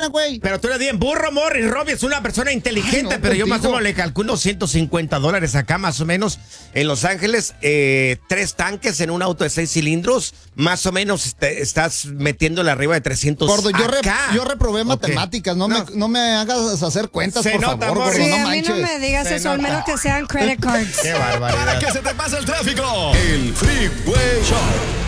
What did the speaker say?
güey. Pero tú eres bien burro, Morris. Robbie es una persona inteligente, pero yo más o menos le calculo $150 acá, más o menos, en Los Ángeles. 3 tanques en un auto de 6 cilindros. Más o menos estás metiéndole arriba de 300 Gordo, acá. yo reprobé matemáticas. No me hagas hacer cuentas, Se por nota, favor, Morris. gordo, Sí, no a mí no manches. me digas Se eso, al nota. menos que sean credit cards. Qué barbaridad. Para que se te pase el tráfico. El Freeway Show.